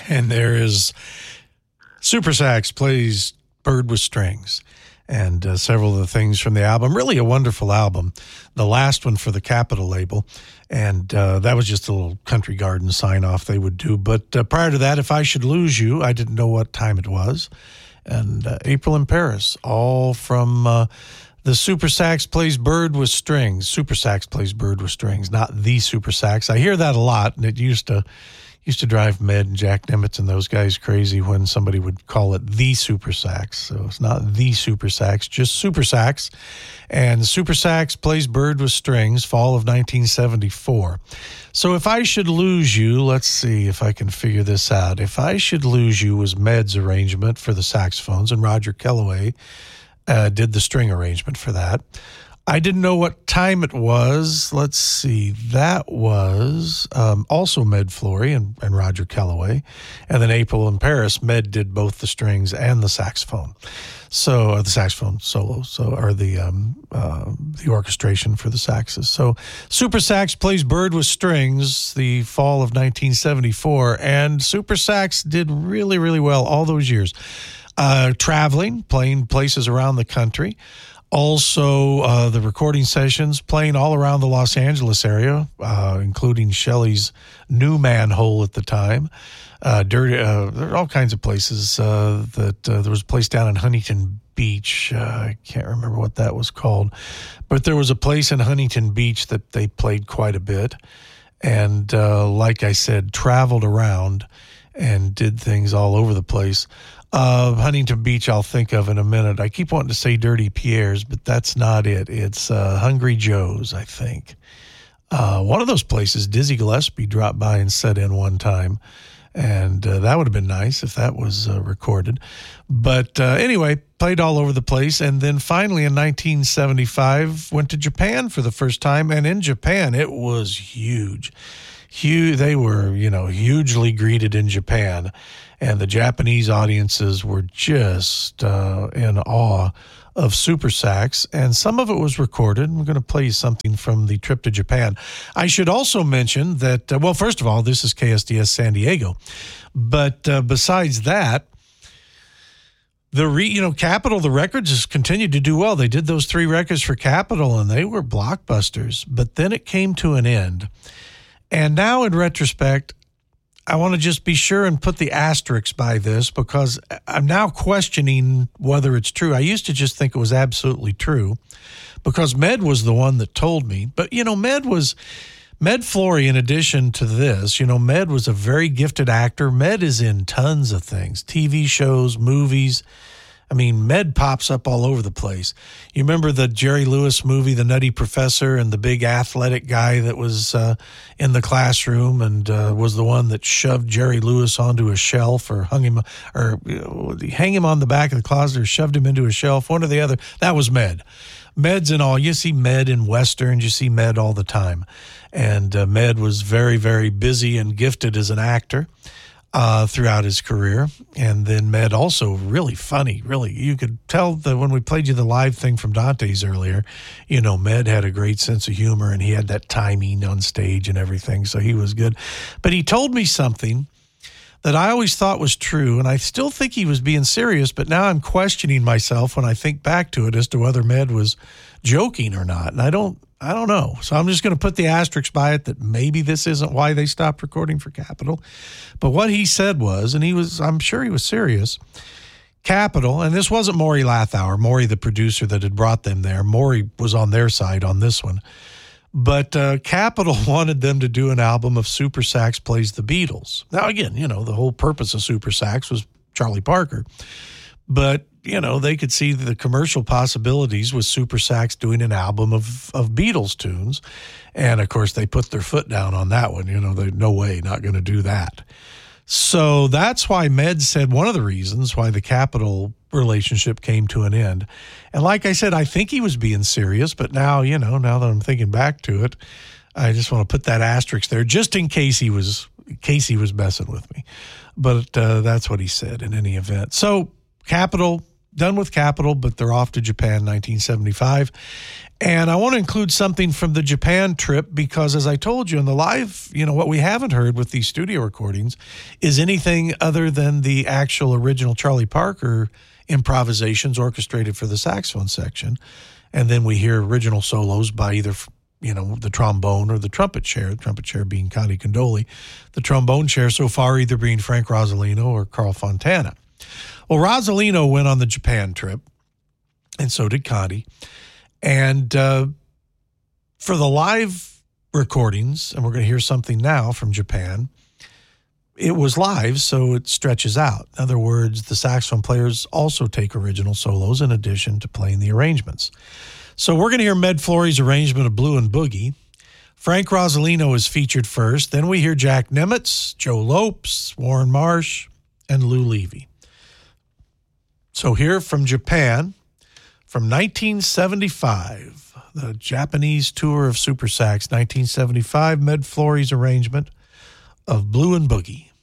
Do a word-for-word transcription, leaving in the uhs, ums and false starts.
and there is Super Sax plays Bird with Strings, and uh, several of the things from the album. Really a wonderful album. The last one for the Capitol label, and uh, that was just a little Country Garden sign-off they would do. But uh, prior to that, If I Should Lose You, I didn't know what time it was, and uh, April in Paris, all from uh, the Super Sax Plays Bird with Strings. Super Sax Plays Bird with Strings, not the Super Sax. I hear that a lot, and it used to used to drive Med and Jack Nimitz and those guys crazy when somebody would call it the Super Sax. So it's not the Super Sax, just Super Sax. And Super Sax Plays Bird with Strings, fall of nineteen seventy-four. So If I Should Lose You, let's see if I can figure this out. If I Should Lose You was Med's arrangement for the saxophones, and Roger Kellaway uh, did the string arrangement for that. I didn't know what time it was. Let's see. That was um, also Med Flory and, and Roger Kellaway. And then April in Paris, Med did both the strings and the saxophone. So uh, the saxophone solo, so or the um, uh, the orchestration for the saxes. So Super Sax Plays Bird with Strings, the fall of nineteen seventy-four, and Super Sax did really, really well all those years. Uh, traveling, playing places around the country. Also, uh, the recording sessions playing all around the Los Angeles area, uh, including Shelley's new manhole at the time. Uh, dirty, uh, there are all kinds of places. Uh, that uh, there was a place down in Huntington Beach. Uh, I can't remember what that was called, but there was a place in Huntington Beach that they played quite a bit. And uh, like I said, traveled around and did things all over the place. Uh, Huntington Beach I'll think of in a minute. I keep wanting to say Dirty Pierre's, but that's not it. It's uh, Hungry Joe's, I think. Uh, one of those places, Dizzy Gillespie dropped by and sat in one time, and uh, that would have been nice if that was uh, recorded. But uh, anyway, played all over the place, and then finally in nineteen seventy-five went to Japan for the first time, and in Japan it was huge. Huge, they were, you know, hugely greeted in Japan. And the Japanese audiences were just uh, in awe of Super Sax, and some of it was recorded. We're going to play you something from the trip to Japan. I should also mention that, uh, well, first of all, this is K S D S San Diego. But uh, besides that, the re, you know, Capitol, the records just continued to do well. They did those three records for Capitol, and they were blockbusters. But then it came to an end. And now, in retrospect, I want to just be sure and put the asterisk by this because I'm now questioning whether it's true. I used to just think it was absolutely true because Med was the one that told me. But, you know, Med was, Med Flory, in addition to this, you know, Med was a very gifted actor. Med is in tons of things, T V shows, movies. I mean, Med pops up all over the place. You remember the Jerry Lewis movie, The Nutty Professor, and the big athletic guy that was uh, in the classroom and uh, was the one that shoved Jerry Lewis onto a shelf or hung him, or you know, hang him on the back of the closet or shoved him into a shelf, one or the other. That was Med. Med's in all. You see Med in Westerns. You see Med all the time. And uh, Med was very, very busy and gifted as an actor. Uh, throughout his career. And then Med also really funny, really. You could tell that when we played you the live thing from Dante's earlier, you know, Med had a great sense of humor and he had that timing on stage and everything, so he was good. But he told me something that I always thought was true, and I still think he was being serious, but now I'm questioning myself when I think back to it as to whether Med was joking or not. And I don't I don't know. So I'm just going to put the asterisk by it that maybe this isn't why they stopped recording for Capitol. But what he said was, and he was, I'm sure he was serious, Capitol, and this wasn't Maury Lathauer, Maury the producer that had brought them there. Maury was on their side on this one. But uh, Capitol wanted them to do an album of Super Sax Plays the Beatles. Now, again, you know, the whole purpose of Super Sax was Charlie Parker. But, you know, they could see the commercial possibilities with Super Sax doing an album of, of Beatles tunes. And, of course, they put their foot down on that one. You know, they're no way, not going to do that. So that's why Med said one of the reasons why the Capitol relationship came to an end. And like I said, I think he was being serious. But now, you know, now that I'm thinking back to it, I just want to put that asterisk there just in case he was, in case he was messing with me. But uh, that's what he said in any event. So Capitol done with Capitol, but they're off to Japan nineteen seventy-five. And I want to include something from the Japan trip because, as I told you in the live, you know, what we haven't heard with these studio recordings is anything other than the actual original Charlie Parker improvisations orchestrated for the saxophone section. And then we hear original solos by either, you know, the trombone or the trumpet chair, the trumpet chair being Conte Condoli, the trombone chair so far either being Frank Rosolino or Carl Fontana. Well, Rosolino went on the Japan trip, and so did Conte. And uh, for the live recordings, and we're going to hear something now from Japan, it was live, so it stretches out. In other words, the saxophone players also take original solos in addition to playing the arrangements. So we're going to hear Med Florey's arrangement of Blue and Boogie. Frank Rosolino is featured first. Then we hear Jack Nimitz, Joe Lopes, Warren Marsh, and Lou Levy. So here from Japan, from nineteen seventy-five, the Japanese tour of Super Sax, nineteen seventy-five, Med Florey's arrangement of Blue and Boogie.